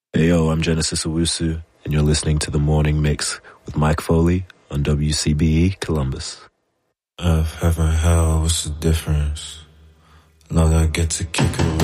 Hey yo, I'm Genesis Owusu, and you're listening to The Morning Mix with Mike Foley on WCBE Columbus. Earth, heaven, hell, what's the difference? Love, I get to kick it